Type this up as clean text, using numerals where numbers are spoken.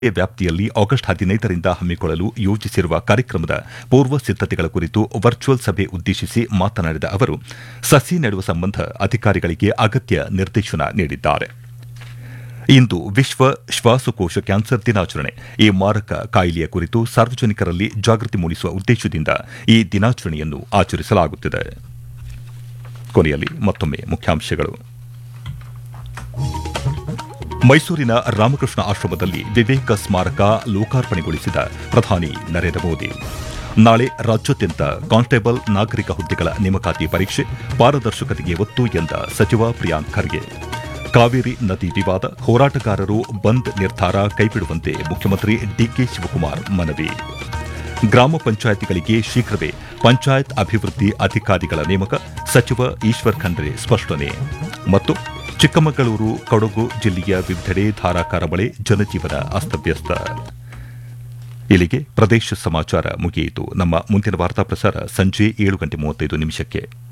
ವ್ಯಾಪ್ತಿಯಲ್ಲಿ ಆಗಸ್ಟ್ 15ರಿಂದ ಹಮ್ಮಿಕೊಳ್ಳಲು ಯೋಜಿಸಿರುವ ಕಾರ್ಯಕ್ರಮದ ಪೂರ್ವ ಸಿದ್ದತೆಗಳ ಕುರಿತು ವರ್ಚುವಲ್ ಸಭೆ ಉದ್ದೇಶಿಸಿ ಮಾತನಾಡಿದ ಅವರು ಸಸಿ ನೆಡುವ ಸಂಬಂಧ ಅಧಿಕಾರಿಗಳಿಗೆ ಅಗತ್ಯ ನಿರ್ದೇಶನ ನೀಡಿದ್ದಾರೆ. ಇಂದು ವಿಶ್ವ ಶ್ವಾಸಕೋಶ ಕ್ಯಾನ್ಸರ್ ದಿನಾಚರಣೆ. ಈ ಮಾರಕ ಕಾಯಿಲೆಯ ಕುರಿತು ಸಾರ್ವಜನಿಕರಲ್ಲಿ ಜಾಗೃತಿ ಮೂಡಿಸುವ ಉದ್ದೇಶದಿಂದ ಈ ದಿನಾಚರಣೆಯನ್ನು ಆಚರಿಸಲಾಗುತ್ತಿದೆ. ಕೊನೆಯಲ್ಲಿ ಮತ್ತೊಮ್ಮೆ ಮುಖ್ಯಾಂಶಗಳು. ಮೈಸೂರಿನ ರಾಮಕೃಷ್ಣ ಆಶ್ರಮದಲ್ಲಿ ವಿವೇಕ ಸ್ಮಾರಕ ಲೋಕಾರ್ಪಣೆಗೊಳಿಸಿದ ಪ್ರಧಾನಿ ನರೇಂದ್ರ ಮೋದಿ. ನಾಳೆ ರಾಜ್ಯಾದ್ಯಂತ ಕಾನ್ಸ್ಟೇಬಲ್ ನಾಗರಿಕ ಹುದ್ದೆಗಳ ನೇಮಕಾತಿ ಪರೀಕ್ಷೆ, ಪಾರದರ್ಶಕತೆಗೆ ಒತ್ತು ಎಂದ ಸಚಿವ ಪ್ರಿಯಾಂಕ್ ಖರ್ಗೆ. ಕಾವೇರಿ ನದಿ ವಿವಾದ, ಹೋರಾಟಗಾರರು ಬಂದ್ ನಿರ್ಧಾರ ಕೈಬಿಡುವಂತೆ ಮುಖ್ಯಮಂತ್ರಿ ಡಿಕೆ ಶಿವಕುಮಾರ್ ಮನವಿ. ಗ್ರಾಮ ಪಂಚಾಯಿತಿಗಳಿಗೆ ಶೀಘ್ರವೇ ಪಂಚಾಯತ್ ಅಭಿವೃದ್ಧಿ ಅಧಿಕಾರಿಗಳ ನೇಮಕ, ಸಚಿವ ಈಶ್ವರ್ ಖಂಡ್ರೆ ಸ್ಪಷ್ಟನೆ. ಮತ್ತು ಚಿಕ್ಕಮಗಳೂರು, ಕೊಡಗು ಜಿಲ್ಲೆಯ ವಿವಿಧೆಡೆ ಧಾರಾಕಾರ ಮಳೆ, ಜನಜೀವನ ಅಸ್ತವ್ಯಸ್ತ. ಇಲ್ಲಿಗೆ ಪ್ರದೇಶ ಸಮಾಚಾರ ಮುಗಿಯಿತು. ನಮ್ಮ ಮುಂದಿನ ವಾರ್ತಾ ಪ್ರಸಾರ ಸಂಜೆ 7:35 ನಿಮಿಷಕ್ಕೆ.